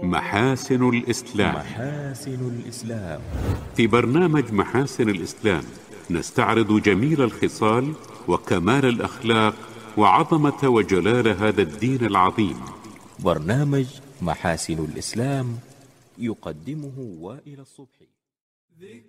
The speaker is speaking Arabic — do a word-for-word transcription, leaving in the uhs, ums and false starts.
محاسن الإسلام. محاسن الإسلام. في برنامج محاسن الإسلام نستعرض جميل الخصال وكمال الأخلاق وعظمة وجلال هذا الدين العظيم. برنامج محاسن الإسلام يقدمه وائل الصبحي.